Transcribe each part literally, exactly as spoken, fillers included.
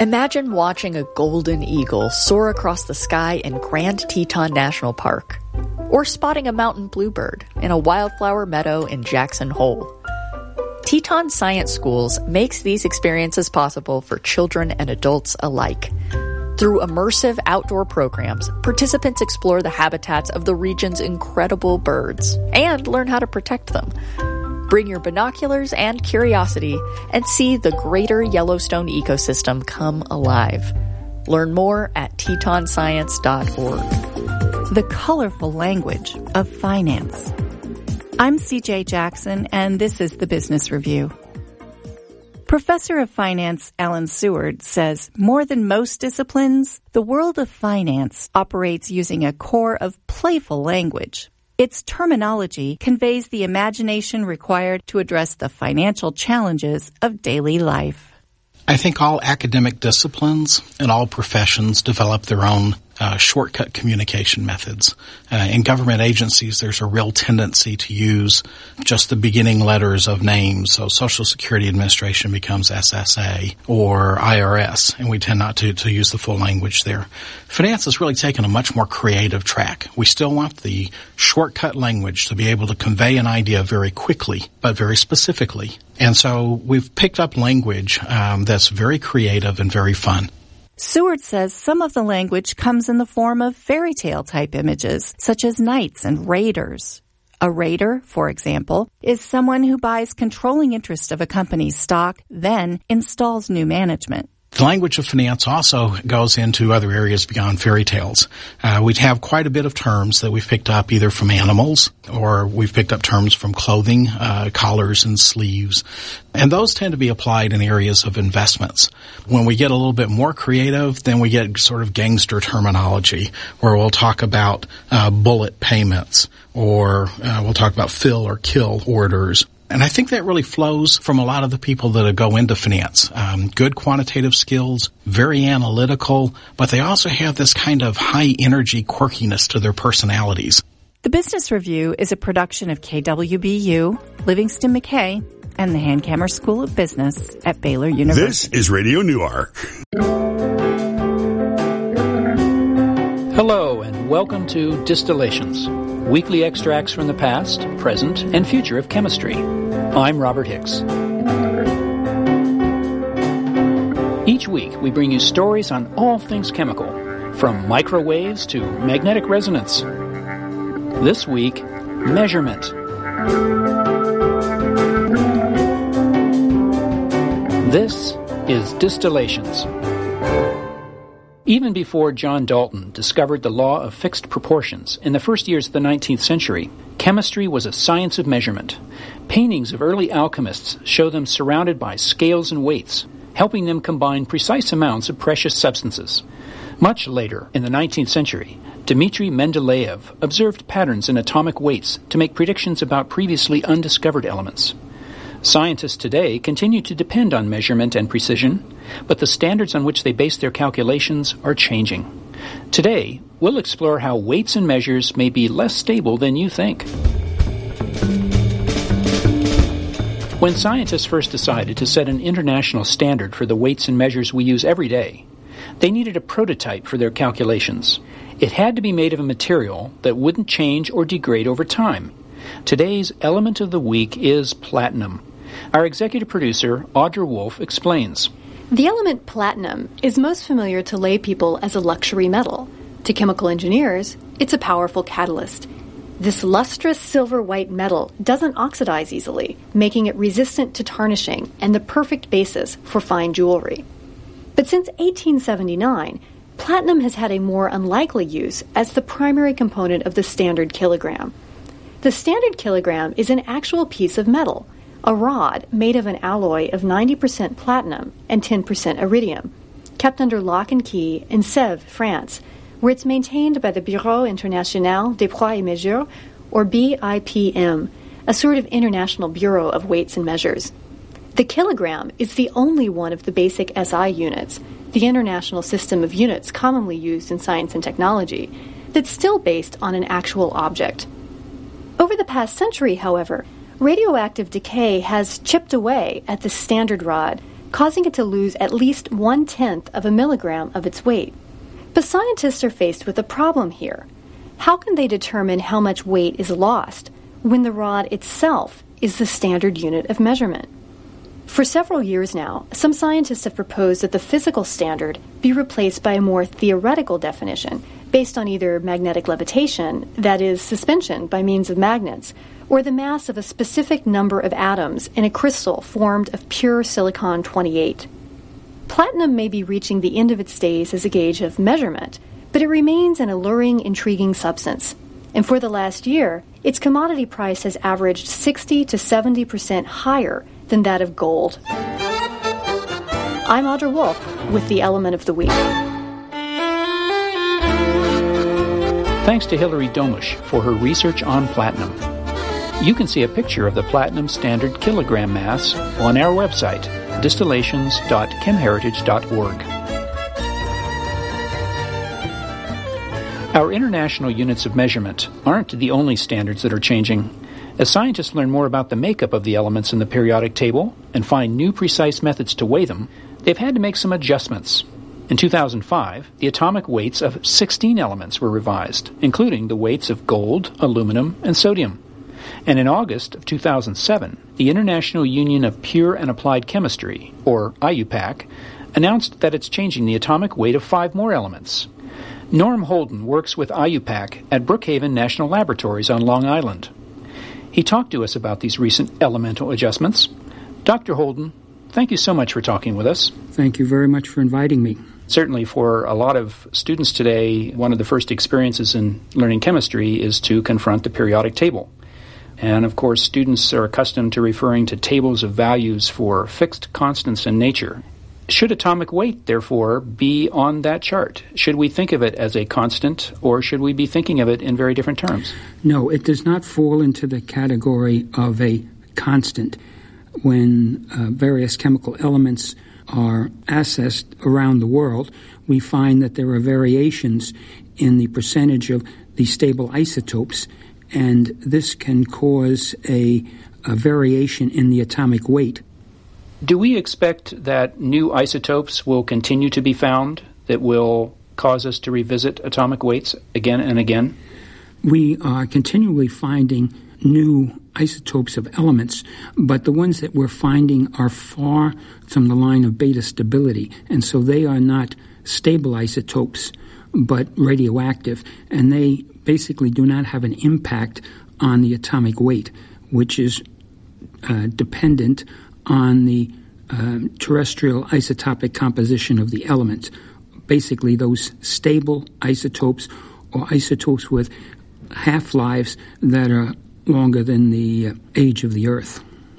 Imagine watching a golden eagle soar across the sky in Grand Teton National Park, or spotting a mountain bluebird in a wildflower meadow in Jackson Hole. Teton Science Schools makes these experiences possible for children and adults alike. Through immersive outdoor programs, participants explore the habitats of the region's incredible birds and learn how to protect them. Bring your binoculars and curiosity and see the greater Yellowstone ecosystem come alive. Learn more at teton science dot org. The colorful language of finance. I'm C J Jackson, and this is the Business Review. Professor of Finance Alan Seward says, more than most disciplines, the world of finance operates using a core of playful language. Its terminology conveys the imagination required to address the financial challenges of daily life. I think all academic disciplines and all professions develop their own uh, shortcut communication methods. Uh, in government agencies, there's a real tendency to use just the beginning letters of names. So Social Security Administration becomes S S A or I R S, and we tend not to, to use the full language there. Finance has really taken a much more creative track. We still want the shortcut language to be able to convey an idea very quickly, but very specifically. And so we've picked up language um, that's very creative and very fun. Seward says some of the language comes in the form of fairy tale type images, such as knights and raiders. A raider, for example, is someone who buys controlling interest of a company's stock, then installs new management. The language of finance also goes into other areas beyond fairy tales. Uh, we have quite a bit of terms that we've picked up either from animals or we've picked up terms from clothing, uh, collars and sleeves. And those tend to be applied in areas of investments. When we get a little bit more creative, then we get sort of gangster terminology where we'll talk about uh, bullet payments or uh, we'll talk about fill or kill orders. And I think that really flows from a lot of the people that go into finance. Um, good quantitative skills, very analytical, but they also have this kind of high energy quirkiness to their personalities. The Business Review is a production of K W B U, Livingston McKay, and the Hankamer School of Business at Baylor University. This is Radio Newark. Hello, and welcome to Distillations, weekly extracts from the past, present, and future of chemistry. I'm Robert Hicks. Each week, we bring you stories on all things chemical, from microwaves to magnetic resonance. This week, measurement. This is Distillations. Even before John Dalton discovered the law of fixed proportions in the first years of the nineteenth century, chemistry was a science of measurement. Paintings of early alchemists show them surrounded by scales and weights, helping them combine precise amounts of precious substances. Much later, in the nineteenth century, Dmitri Mendeleev observed patterns in atomic weights to make predictions about previously undiscovered elements. Scientists today continue to depend on measurement and precision, but the standards on which they base their calculations are changing. Today, we'll explore how weights and measures may be less stable than you think. When scientists first decided to set an international standard for the weights and measures we use every day, they needed a prototype for their calculations. It had to be made of a material that wouldn't change or degrade over time. Today's element of the week is platinum. Our executive producer, Audra Wolf, explains. The element platinum is most familiar to lay people as a luxury metal. To chemical engineers, it's a powerful catalyst. This lustrous silver-white metal doesn't oxidize easily, making it resistant to tarnishing and the perfect basis for fine jewelry. But since eighteen seventy-nine, platinum has had a more unlikely use as the primary component of the standard kilogram. The standard kilogram is an actual piece of metal, a rod made of an alloy of ninety percent platinum and ten percent iridium, kept under lock and key in Sèvres, France, where it's maintained by the Bureau International des Poids et Mesures, or B I P M, a sort of international bureau of weights and measures. The kilogram is the only one of the basic S I units, the international system of units commonly used in science and technology, that's still based on an actual object. Over the past century, however, radioactive decay has chipped away at the standard rod, causing it to lose at least one-tenth of a milligram of its weight. But scientists are faced with a problem here. How can they determine how much weight is lost when the rod itself is the standard unit of measurement? For several years now, some scientists have proposed that the physical standard be replaced by a more theoretical definition based on either magnetic levitation, that is, suspension by means of magnets, or the mass of a specific number of atoms in a crystal formed of pure silicon twenty-eight. Platinum may be reaching the end of its days as a gauge of measurement, but it remains an alluring, intriguing substance. And for the last year, its commodity price has averaged sixty to seventy percent higher than that of gold. I'm Audra Wolf with the Element of the Week. Thanks to Hilary Domush for her research on platinum. You can see a picture of the platinum standard kilogram mass on our website, distillations dot chemheritage dot org. Our international units of measurement aren't the only standards that are changing. As scientists learn more about the makeup of the elements in the periodic table and find new precise methods to weigh them, they've had to make some adjustments. In two thousand five, the atomic weights of sixteen elements were revised, including the weights of gold, aluminum, and sodium. And in August of two thousand seven, the International Union of Pure and Applied Chemistry, or I U P A C, announced that it's changing the atomic weight of five more elements. Norm Holden works with I U P A C at Brookhaven National Laboratories on Long Island. He talked to us about these recent elemental adjustments. Doctor Holden, thank you so much for talking with us. Thank you very much for inviting me. Certainly for a lot of students today, one of the first experiences in learning chemistry is to confront the periodic table. And of course, students are accustomed to referring to tables of values for fixed constants in nature. Should atomic weight, therefore, be on that chart? Should we think of it as a constant, or should we be thinking of it in very different terms? No, it does not fall into the category of a constant. When uh, various chemical elements are assessed around the world, we find that there are variations in the percentage of the stable isotopes, and this can cause a, a variation in the atomic weight. Do we expect that new isotopes will continue to be found that will cause us to revisit atomic weights again and again? We are continually finding new isotopes of elements, but the ones that we're finding are far from the line of beta stability, and so they are not stable isotopes, but radioactive, and they basically do not have an impact on the atomic weight, which is uh, dependent on the uh, terrestrial isotopic composition of the element. Basically, those stable isotopes or isotopes with half-lives that are longer than the uh, age of the Earth.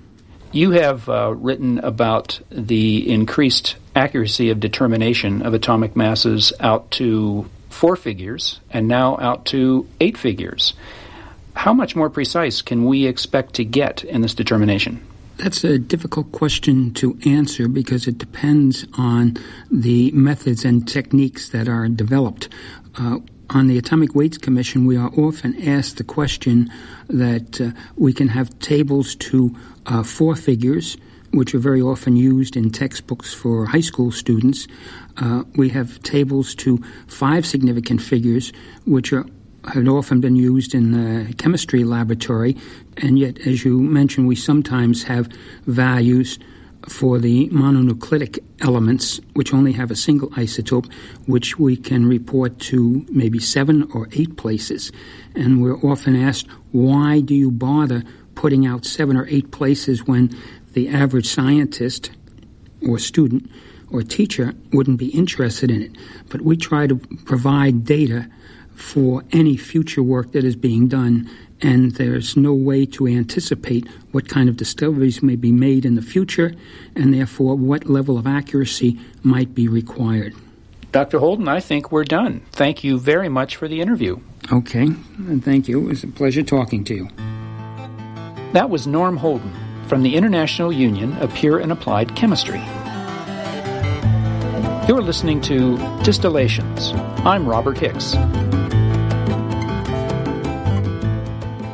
You have uh, written about the increased accuracy of determination of atomic masses out to four figures and now out to eight figures. How much more precise can we expect to get in this determination? That's a difficult question to answer because it depends on the methods and techniques that are developed. Uh, on the Atomic Weights Commission, we are often asked the question that uh, we can have tables to uh, four figures, which are very often used in textbooks for high school students. Uh, we have tables to five significant figures, which are have often been used in the chemistry laboratory, and yet, as you mentioned, we sometimes have values for the mononucleotic elements, which only have a single isotope, which we can report to maybe seven or eight places. And we're often asked, why do you bother putting out seven or eight places when the average scientist or student or teacher wouldn't be interested in it? But we try to provide data for any future work that is being done, and there's no way to anticipate what kind of discoveries may be made in the future, and therefore what level of accuracy might be required. Doctor Holden, I think we're done. Thank you very much for the interview. Okay, and thank you. It was a pleasure talking to you. That was Norm Holden from the International Union of Pure and Applied Chemistry. You're listening to Distillations. I'm Robert Hicks.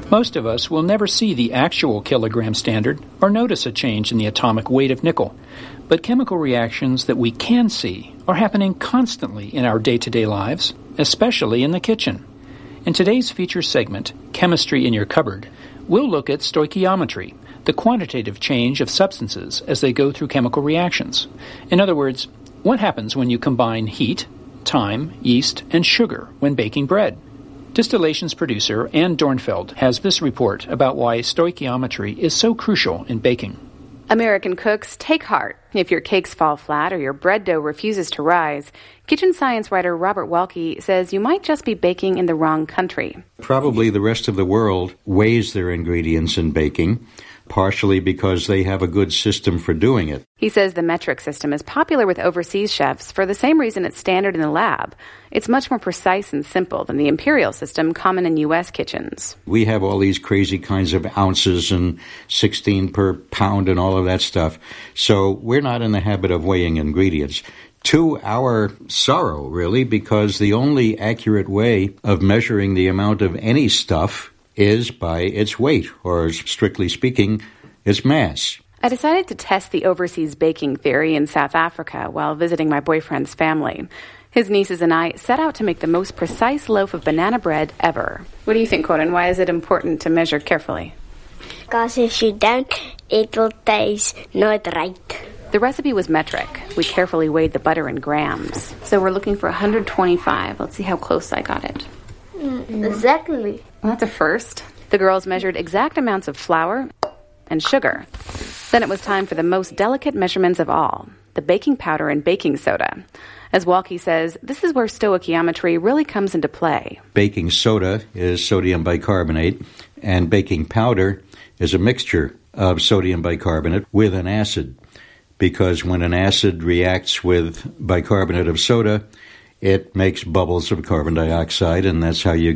Most of us will never see the actual kilogram standard or notice a change in the atomic weight of nickel, but chemical reactions that we can see are happening constantly in our day-to-day lives, especially in the kitchen. In today's feature segment, Chemistry in Your Cupboard, we'll look at stoichiometry, the quantitative change of substances as they go through chemical reactions. In other words, what happens when you combine heat, time, yeast, and sugar when baking bread? Distillation's producer, Ann Dornfeld, has this report about why stoichiometry is so crucial in baking. American cooks, take heart. If your cakes fall flat or your bread dough refuses to rise, kitchen science writer Robert Walke says you might just be baking in the wrong country. Probably the rest of the world weighs their ingredients in baking, partially because they have a good system for doing it. He says the metric system is popular with overseas chefs for the same reason it's standard in the lab. It's much more precise and simple than the imperial system common in U S kitchens. We have all these crazy kinds of ounces and sixteen per pound and all of that stuff. So we're not in the habit of weighing ingredients. To our sorrow, really, because the only accurate way of measuring the amount of any stuff is by its weight, or strictly speaking, its mass. I decided to test the overseas baking theory in South Africa while visiting my boyfriend's family. His nieces and I set out to make the most precise loaf of banana bread ever. What do you think, Conan? Why is it important to measure carefully? Because if you don't, it will taste not right. The recipe was metric. We carefully weighed the butter in grams. So we're looking for one hundred twenty-five. Let's see how close I got it. Mm, exactly. Well, that's a first. The girls measured exact amounts of flour and sugar. Then it was time for the most delicate measurements of all, the baking powder and baking soda. As Walke says, this is where stoichiometry really comes into play. Baking soda is sodium bicarbonate, and baking powder is a mixture of sodium bicarbonate with an acid, because when an acid reacts with bicarbonate of soda, it makes bubbles of carbon dioxide, and that's how you